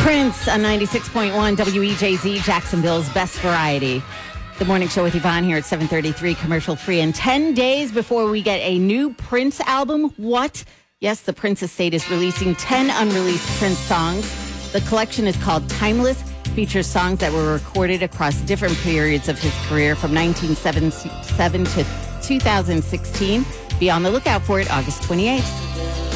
Prince on 96.1 WEJZ, Jacksonville's best variety. The morning show with Yvonne here at 7:33, commercial free. And 10 days before we get a new Prince album, what? Yes, the Prince estate is releasing 10 unreleased Prince songs. The collection is called Timeless, features songs that were recorded across different periods of his career from 1977 to 2016. Be on the lookout for it August 28th.